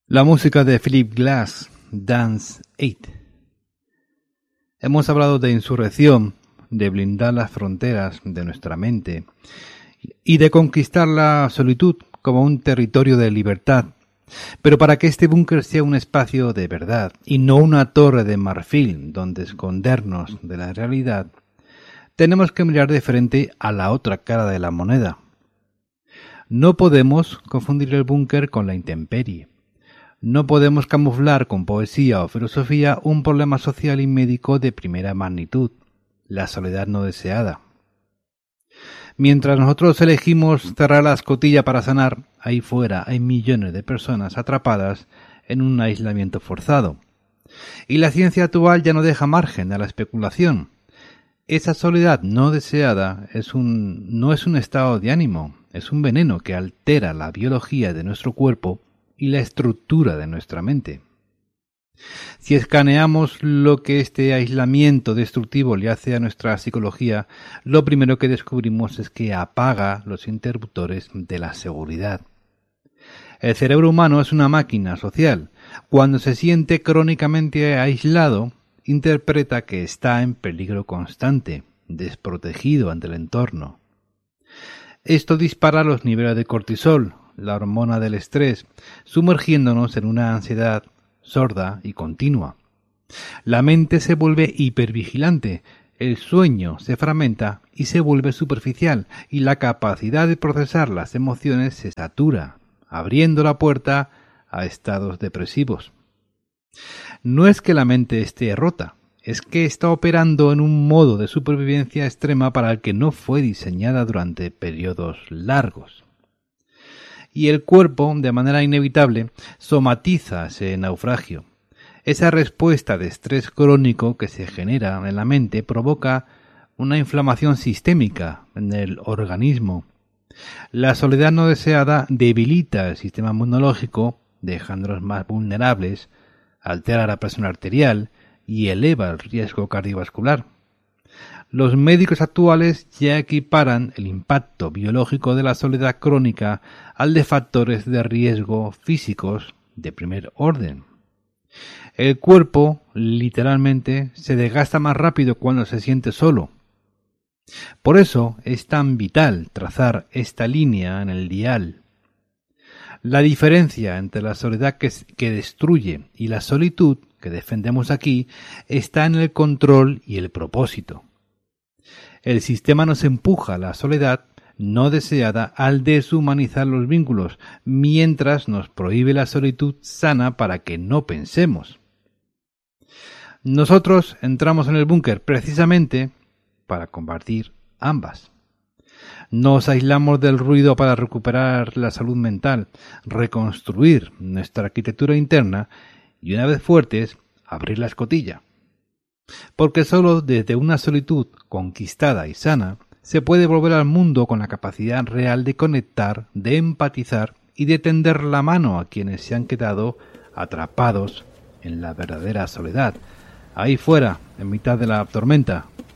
La música de Philip Glass, Dance 8. Hemos hablado de insurrección, de blindar las fronteras de nuestra mente y de conquistar la solitud como un territorio de libertad. Pero para que este búnker sea un espacio de verdad y no una torre de marfil donde escondernos de la realidad, tenemos que mirar de frente a la otra cara de la moneda. No podemos confundir el búnker con la intemperie. No podemos camuflar con poesía o filosofía un problema social y médico de primera magnitud, la soledad no deseada. Mientras nosotros elegimos cerrar la escotilla para sanar, ahí fuera hay millones de personas atrapadas en un aislamiento forzado. Y la ciencia actual ya no deja margen a la especulación. Esa soledad no deseada no es un estado de ánimo, es un veneno que altera la biología de nuestro cuerpo y la estructura de nuestra mente. Si escaneamos lo que este aislamiento destructivo le hace a nuestra psicología, lo primero que descubrimos es que apaga los interruptores de la seguridad. El cerebro humano es una máquina social. Cuando se siente crónicamente aislado, interpreta que está en peligro constante, desprotegido ante el entorno. Esto dispara los niveles de cortisol, la hormona del estrés, sumergiéndonos en una ansiedad sorda y continua. La mente se vuelve hipervigilante, el sueño se fragmenta y se vuelve superficial, y la capacidad de procesar las emociones se satura, abriendo la puerta a estados depresivos. No es que la mente esté rota, es que está operando en un modo de supervivencia extrema para el que no fue diseñada durante periodos largos. Y el cuerpo, de manera inevitable, somatiza ese naufragio. Esa respuesta de estrés crónico que se genera en la mente provoca una inflamación sistémica en el organismo. La soledad no deseada debilita el sistema inmunológico, dejándolos más vulnerables, altera la presión arterial y eleva el riesgo cardiovascular. Los médicos actuales ya equiparan el impacto biológico de la soledad crónica al de factores de riesgo físicos de primer orden. El cuerpo, literalmente, se desgasta más rápido cuando se siente solo. Por eso es tan vital trazar esta línea en el dial. La diferencia entre la soledad que destruye y la solitud que defendemos aquí está en el control y el propósito. El sistema nos empuja a la soledad no deseada al deshumanizar los vínculos, mientras nos prohíbe la solitud sana para que no pensemos. Nosotros entramos en el búnker precisamente para combatir ambas. Nos aislamos del ruido para recuperar la salud mental, reconstruir nuestra arquitectura interna y, una vez fuertes, abrir la escotilla. Porque solo desde una solitud conquistada y sana se puede volver al mundo con la capacidad real de conectar, de empatizar y de tender la mano a quienes se han quedado atrapados en la verdadera soledad, ahí fuera, en mitad de la tormenta.